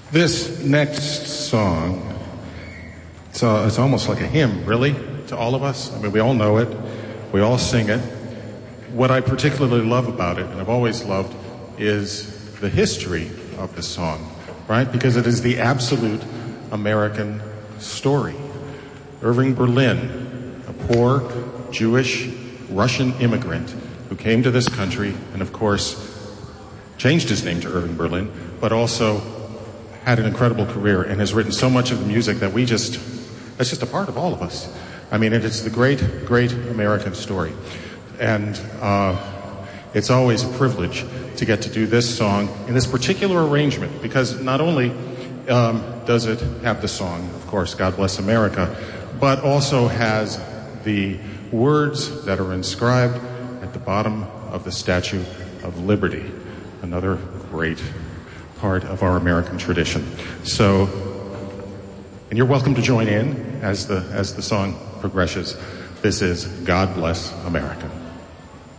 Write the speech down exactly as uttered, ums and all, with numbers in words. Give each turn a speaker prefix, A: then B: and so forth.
A: This next song, it's, uh, it's almost like a hymn, really, to all of us. I mean, we all know it. We all sing it. What I particularly love about it, and I've always loved, is the history of the song, right? Because it is the absolute American story. Irving Berlin, a poor Jewish Russian immigrant who came to this country and, of course, changed his name to Irving Berlin, but also had an incredible career and has written so much of the music that we just, that's just a part of all of us. I mean, it's the great, great American story. And uh, it's always a privilege to get to do this song in this particular arrangement, because not only um, does it have the song, of course, God Bless America, but also has the words that are inscribed at the bottom of the Statue of Liberty, another great part of our American tradition. So, and you're welcome to join in as the as the song progresses. This is God Bless America.